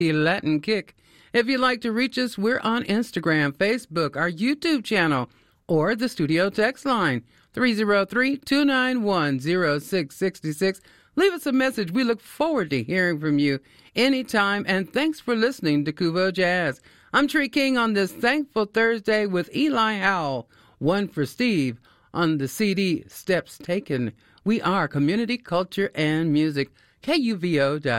Latin Kick. If you'd like to reach us, we're on Instagram, Facebook, our YouTube channel, or the studio text line, 303-291-0666. Leave us a message. We look forward to hearing from you anytime, and thanks for listening to Kuvo Jazz. I'm Tree King on this Thankful Thursday with Eli Howell, One for Steve, on the CD Steps Taken. We are Community Culture and Music, KUVO.org.